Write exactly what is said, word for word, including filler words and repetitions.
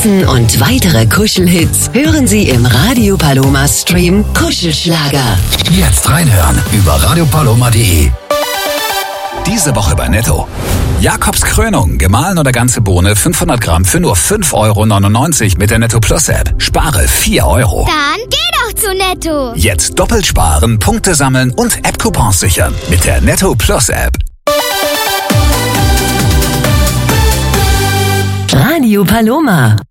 Dissen und weitere Kuschelhits hören Sie im Radio Paloma Stream Kuschelschlager. Jetzt reinhören über radio paloma punkt de. Diese Woche bei Netto. Jakobs Krönung, gemahlen oder ganze Bohne, fünfhundert Gramm für nur fünf Euro neunundneunzig mit der Netto Plus App. Spare vier Euro. Dann geh doch zu Netto. Jetzt doppelt sparen, Punkte sammeln und App-Coupons sichern mit der Netto Plus App. Radio Paloma.